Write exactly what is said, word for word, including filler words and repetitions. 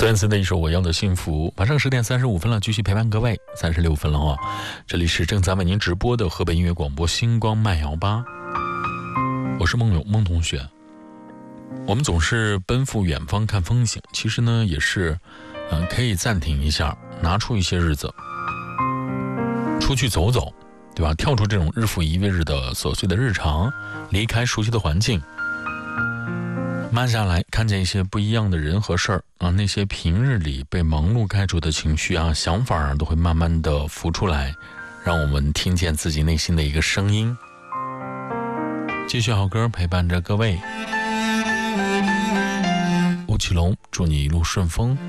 孙燕姿的一首《我要的幸福》。晚上十点三十五分了，继续陪伴各位，三十六分了哦。这里是正在为您直播的河北音乐广播星光慢摇吧，我是孟勇孟同学。我们总是奔赴远方看风景，其实呢也是，嗯、呃，可以暂停一下，拿出一些日子，出去走走，对吧？跳出这种日复一日的琐碎的日常，离开熟悉的环境，慢下来，看见一些不一样的人和事儿啊，那些平日里被忙碌盖住的情绪啊、想法啊，都会慢慢的浮出来，让我们听见自己内心的一个声音。继续好歌陪伴着各位，吴奇隆，祝你一路顺风。